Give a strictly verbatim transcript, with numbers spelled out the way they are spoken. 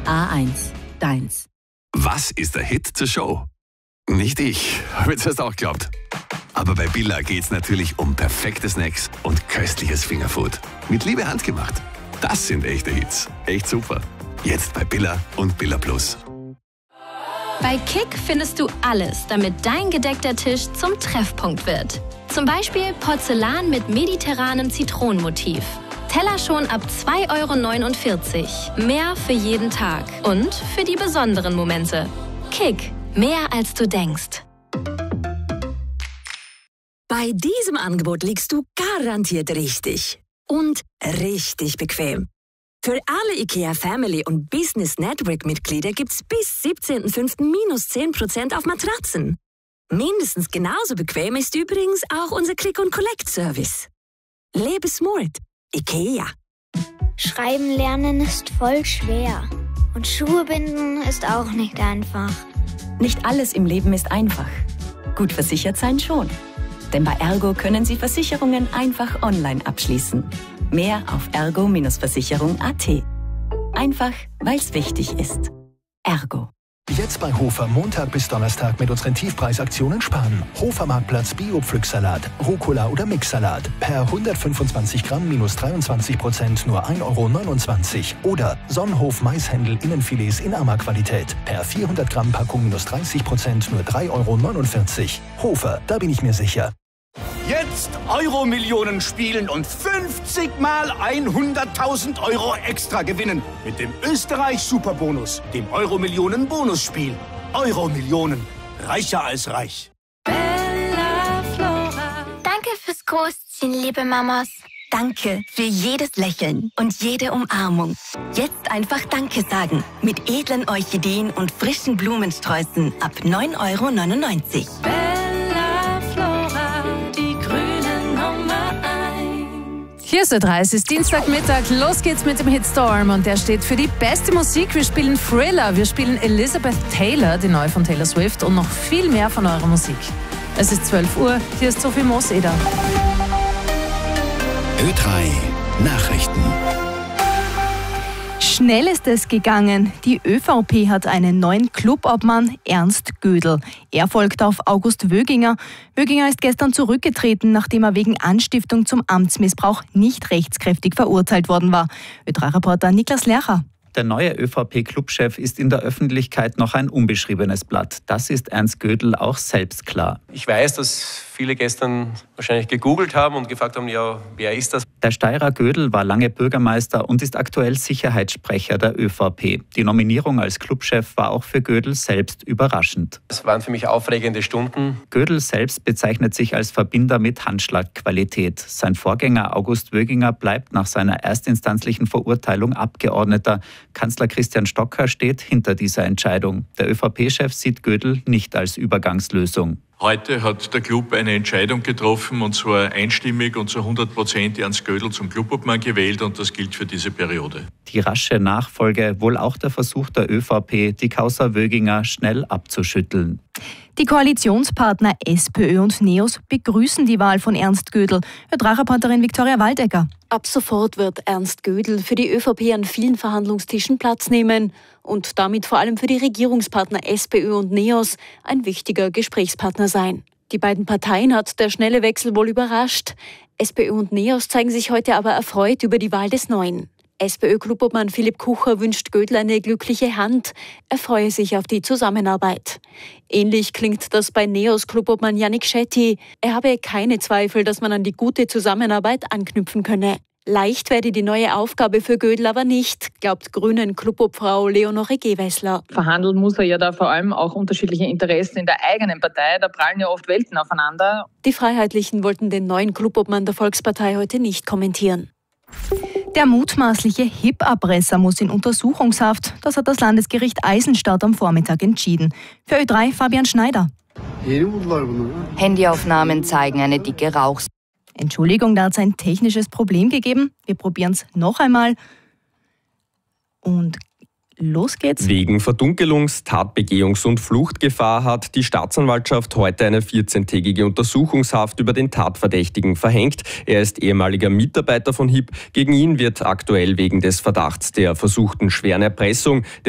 A eins, deins. Was ist der Hit zur Show? Nicht ich, habe jetzt erst auch geglaubt. Aber bei Billa geht's natürlich um perfekte Snacks und köstliches Fingerfood. Mit Liebe handgemacht. Das sind echte Hits. Echt super. Jetzt bei Billa und Billa Plus. Bei Kick findest du alles, damit dein gedeckter Tisch zum Treffpunkt wird. Zum Beispiel Porzellan mit mediterranem Zitronenmotiv. Teller schon ab zwei Euro neunundvierzig. Mehr für jeden Tag und für die besonderen Momente. Kick, mehr als du denkst. Bei diesem Angebot liegst du garantiert richtig. Und richtig bequem. Für alle IKEA Family und Business Network Mitglieder gibt's bis siebzehnten fünften minus zehn Prozent auf Matratzen. Mindestens genauso bequem ist übrigens auch unser Click-and-Collect-Service. Lebe smart. IKEA. Schreiben lernen ist voll schwer. Und Schuhe binden ist auch nicht einfach. Nicht alles im Leben ist einfach. Gut versichert sein schon. Denn bei Ergo können Sie Versicherungen einfach online abschließen. Mehr auf ergo Versicherung punkt at. Einfach, weil es wichtig ist. Ergo. Jetzt bei Hofer Montag bis Donnerstag mit unseren Tiefpreisaktionen sparen. Hofer Marktplatz Bio-Pflücksalat, Rucola oder Mixsalat. Per hundertfünfundzwanzig Gramm minus dreiundzwanzig Prozent nur ein Euro neunundzwanzig. Oder Sonnenhof Maishändel Innenfilets in Ammer-Qualität. Per vierhundert Gramm Packung minus dreißig Prozent nur drei Euro neunundvierzig. Hofer, da bin ich mir sicher. Jetzt Euro-Millionen spielen und fünfzig mal hunderttausend Euro extra gewinnen. Mit dem Österreich-Superbonus, dem Euro-Millionen-Bonusspiel. Euro-Millionen, reicher als reich. Danke fürs Großziehen, liebe Mamas. Danke für jedes Lächeln und jede Umarmung. Jetzt einfach Danke sagen. Mit edlen Orchideen und frischen Blumensträußen ab neun Euro neunundneunzig. Hier ist der drei, es ist Dienstagmittag, los geht's mit dem Hitstorm und der steht für die beste Musik. Wir spielen Thriller, wir spielen Elizabeth Taylor, die neue von Taylor Swift und noch viel mehr von eurer Musik. Es ist zwölf Uhr, hier ist Sophie Mooseder. Ö drei Nachrichten. Schnell ist es gegangen. Die ÖVP hat einen neuen Clubobmann, Ernst Gödel. Er folgt auf August Wöginger. Wöginger ist gestern zurückgetreten, nachdem er wegen Anstiftung zum Amtsmissbrauch nicht rechtskräftig verurteilt worden war. Ö drei Reporter Niklas Lercher. Der neue ÖVP-Clubchef ist in der Öffentlichkeit noch ein unbeschriebenes Blatt. Das ist Ernst Gödel auch selbst klar. Ich weiß, dass viele gestern wahrscheinlich gegoogelt haben und gefragt haben, ja, wer ist das? Der Steirer Gödel war lange Bürgermeister und ist aktuell Sicherheitssprecher der ÖVP. Die Nominierung als Clubchef war auch für Gödel selbst überraschend. Es waren für mich aufregende Stunden. Gödel selbst bezeichnet sich als Verbinder mit Handschlagqualität. Sein Vorgänger August Wöginger bleibt nach seiner erstinstanzlichen Verurteilung Abgeordneter. Kanzler Christian Stocker steht hinter dieser Entscheidung. Der ÖVP-Chef sieht Gödel nicht als Übergangslösung. Heute hat der Club eine Entscheidung getroffen, und zwar einstimmig und zu hundert Prozent Ernst Gödel zum Clubobmann gewählt, und das gilt für diese Periode. Die rasche Nachfolge, wohl auch der Versuch der ÖVP, die Causa Wöginger schnell abzuschütteln. Die Koalitionspartner SPÖ und NEOS begrüßen die Wahl von Ernst Gödel. Ö drei Reporterin Viktoria Waldecker. Ab sofort wird Ernst Gödel für die ÖVP an vielen Verhandlungstischen Platz nehmen und damit vor allem für die Regierungspartner SPÖ und NEOS ein wichtiger Gesprächspartner sein. Die beiden Parteien hat der schnelle Wechsel wohl überrascht. SPÖ und NEOS zeigen sich heute aber erfreut über die Wahl des Neuen. SPÖ-Clubobmann Philipp Kucher wünscht Gödel eine glückliche Hand. Er freue sich auf die Zusammenarbeit. Ähnlich klingt das bei NEOS-Clubobmann Yannick Shetty. Er habe keine Zweifel, dass man an die gute Zusammenarbeit anknüpfen könne. Leicht werde die neue Aufgabe für Gödel aber nicht, glaubt Grünen-Clubobfrau Leonore Gewessler. Verhandeln muss er ja da vor allem auch unterschiedliche Interessen in der eigenen Partei. Da prallen ja oft Welten aufeinander. Die Freiheitlichen wollten den neuen Clubobmann der Volkspartei heute nicht kommentieren. Der mutmaßliche H I P-Erpresser muss in Untersuchungshaft. Das hat das Landesgericht Eisenstadt am Vormittag entschieden. Für Ö drei Fabian Schneider. Handyaufnahmen zeigen eine dicke Rauchs. Entschuldigung, da hat es ein technisches Problem gegeben. Wir probieren es noch einmal. Und los geht's. Wegen Verdunkelungs-, Tatbegehungs- und Fluchtgefahr hat die Staatsanwaltschaft heute eine vierzehntägige Untersuchungshaft über den Tatverdächtigen verhängt. Er ist ehemaliger Mitarbeiter von H I P. Gegen ihn wird aktuell wegen des Verdachts der versuchten schweren Erpressung